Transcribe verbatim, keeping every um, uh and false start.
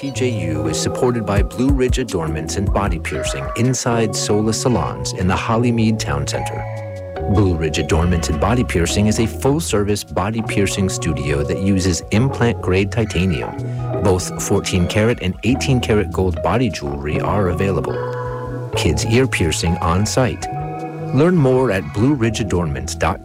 T J U is supported by Blue Ridge Adornments and Body Piercing inside Sola Salons in the Hollymead Town Center. Blue Ridge Adornments and Body Piercing is a full-service body piercing studio that uses implant-grade titanium. Both fourteen karat and eighteen karat gold body jewelry are available. Kids ear piercing on site. Learn more at blue ridge adornments dot com.